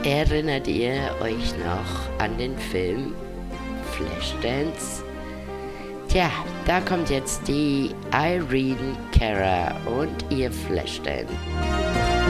Erinnert ihr euch noch an den Film Flashdance? Tja, da kommt jetzt die Irene Cara und ihr Flashdance.